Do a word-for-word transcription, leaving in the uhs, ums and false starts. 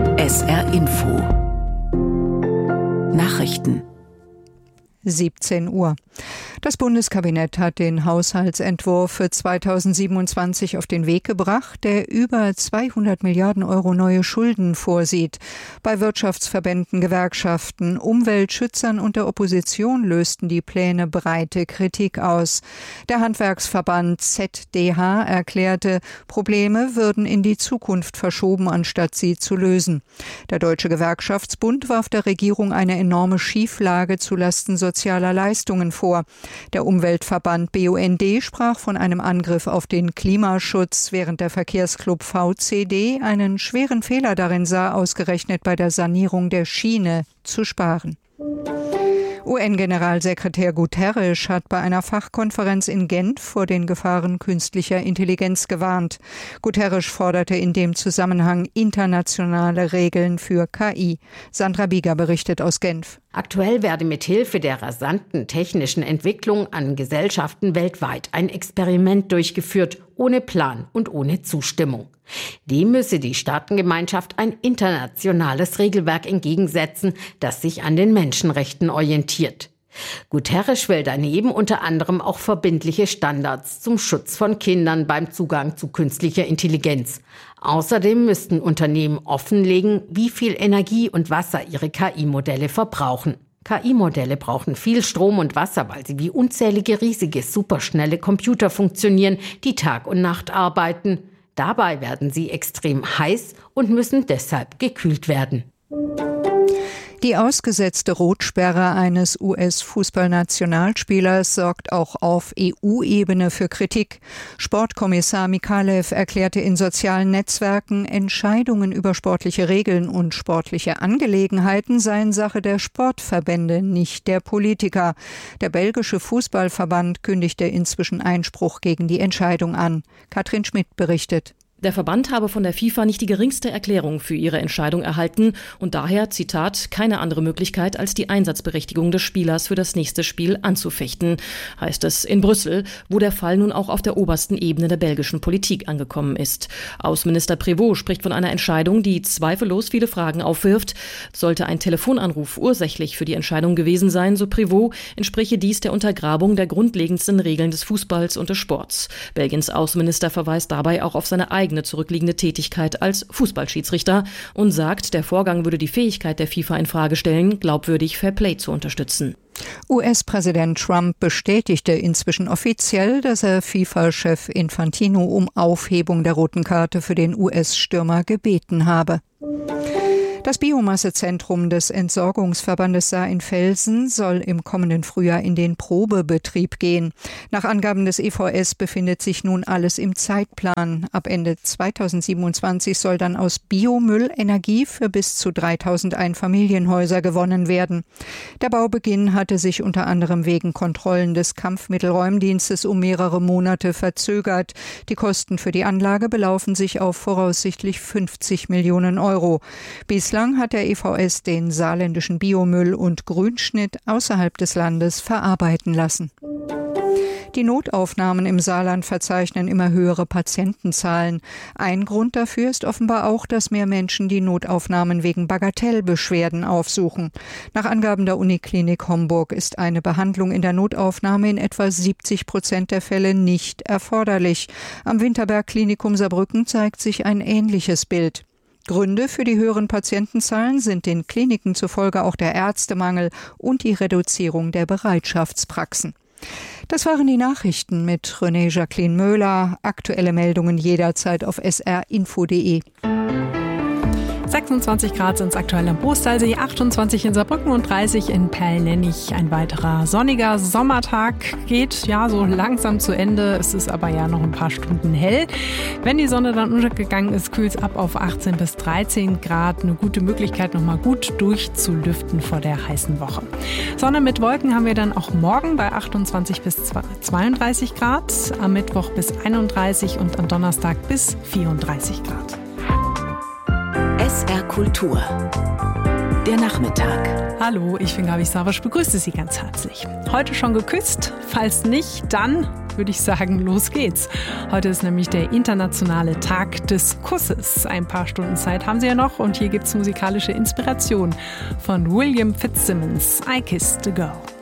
S R Info Nachrichten siebzehn Uhr. Das Bundeskabinett hat den Haushaltsentwurf für zweitausendsiebenundzwanzig auf den Weg gebracht, der über zweihundert Milliarden Euro neue Schulden vorsieht. Bei Wirtschaftsverbänden, Gewerkschaften, Umweltschützern und der Opposition lösten die Pläne breite Kritik aus. Der Handwerksverband Z D H erklärte, Probleme würden in die Zukunft verschoben, anstatt sie zu lösen. Der Deutsche Gewerkschaftsbund warf der Regierung eine enorme Schieflage zulasten sozialer Leistungen vor. Der Umweltverband B U N D sprach von einem Angriff auf den Klimaschutz, während der Verkehrsclub V C D einen schweren Fehler darin sah, ausgerechnet bei der Sanierung der Schiene zu sparen. U N-Generalsekretär Guterres hat bei einer Fachkonferenz in Genf vor den Gefahren künstlicher Intelligenz gewarnt. Guterres forderte in dem Zusammenhang internationale Regeln für K I. Sandra Bieger berichtet aus Genf. Aktuell werde mithilfe der rasanten technischen Entwicklung an Gesellschaften weltweit ein Experiment durchgeführt, ohne Plan und ohne Zustimmung. Dem müsse die Staatengemeinschaft ein internationales Regelwerk entgegensetzen, das sich an den Menschenrechten orientiert. Guterres will daneben unter anderem auch verbindliche Standards zum Schutz von Kindern beim Zugang zu künstlicher Intelligenz. Außerdem müssten Unternehmen offenlegen, wie viel Energie und Wasser ihre K I-Modelle verbrauchen. K I-Modelle brauchen viel Strom und Wasser, weil sie wie unzählige riesige, superschnelle Computer funktionieren, die Tag und Nacht arbeiten. Dabei werden sie extrem heiß und müssen deshalb gekühlt werden. Die ausgesetzte Rotsperre eines U S-Fußballnationalspielers sorgt auch auf E U-Ebene für Kritik. Sportkommissar Mikalev erklärte in sozialen Netzwerken, Entscheidungen über sportliche Regeln und sportliche Angelegenheiten seien Sache der Sportverbände, nicht der Politiker. Der belgische Fußballverband kündigte inzwischen Einspruch gegen die Entscheidung an. Katrin Schmidt berichtet. Der Verband habe von der FIFA nicht die geringste Erklärung für ihre Entscheidung erhalten und daher, Zitat, keine andere Möglichkeit als die Einsatzberechtigung des Spielers für das nächste Spiel anzufechten, heißt es in Brüssel, wo der Fall nun auch auf der obersten Ebene der belgischen Politik angekommen ist. Außenminister Prévost spricht von einer Entscheidung, die zweifellos viele Fragen aufwirft. Sollte ein Telefonanruf ursächlich für die Entscheidung gewesen sein, so Prévost, entspräche dies der Untergrabung der grundlegendsten Regeln des Fußballs und des Sports. Belgiens Außenminister verweist dabei auch auf seine eigene zurückliegende Tätigkeit als Fußballschiedsrichter und sagt, der Vorgang würde die Fähigkeit der FIFA in Frage stellen, glaubwürdig Fair Play zu unterstützen. U S-Präsident Trump bestätigte inzwischen offiziell, dass er FIFA-Chef Infantino um Aufhebung der roten Karte für den U S-Stürmer gebeten habe. Das Biomassezentrum des Entsorgungsverbandes Saar-in-Velsen soll im kommenden Frühjahr in den Probebetrieb gehen. Nach Angaben des E V S befindet sich nun alles im Zeitplan. Ab Ende zweitausendsiebenundzwanzig soll dann aus Biomüll Energie für bis zu dreitausend Einfamilienhäuser gewonnen werden. Der Baubeginn hatte sich unter anderem wegen Kontrollen des Kampfmittelräumdienstes um mehrere Monate verzögert. Die Kosten für die Anlage belaufen sich auf voraussichtlich fünfzig Millionen Euro. Bislang hat der E V S den saarländischen Biomüll und Grünschnitt außerhalb des Landes verarbeiten lassen. Die Notaufnahmen im Saarland verzeichnen immer höhere Patientenzahlen. Ein Grund dafür ist offenbar auch, dass mehr Menschen die Notaufnahmen wegen Bagatellbeschwerden aufsuchen. Nach Angaben der Uniklinik Homburg ist eine Behandlung in der Notaufnahme in etwa siebzig Prozent der Fälle nicht erforderlich. Am Winterberg-Klinikum Saarbrücken zeigt sich ein ähnliches Bild. Gründe für die höheren Patientenzahlen sind den Kliniken zufolge auch der Ärztemangel und die Reduzierung der Bereitschaftspraxen. Das waren die Nachrichten mit René Jacqueline Möhler. Aktuelle Meldungen jederzeit auf s r info punkt d e. sechsundzwanzig Grad sind es aktuell am Postalsee, achtundzwanzig in Saarbrücken und dreißig in Perlnennig. Ein weiterer sonniger Sommertag geht ja so langsam zu Ende. Es ist aber ja noch ein paar Stunden hell. Wenn die Sonne dann untergegangen ist, kühlt es ab auf achtzehn bis dreizehn Grad. Eine gute Möglichkeit, nochmal gut durchzulüften vor der heißen Woche. Sonne mit Wolken haben wir dann auch morgen bei achtundzwanzig bis zweiunddreißig Grad, am Mittwoch bis einunddreißig und am Donnerstag bis vierunddreißig Grad. S R Kultur. Der Nachmittag. Hallo, ich bin Gabi Sawasch, begrüße Sie ganz herzlich. Heute schon geküsst? Falls nicht, dann damit würde ich sagen, los geht's. Heute ist nämlich der internationale Tag des Kusses. Ein paar Stunden Zeit haben Sie ja noch und hier gibt's musikalische Inspiration von William Fitzsimmons, I Kissed a Girl.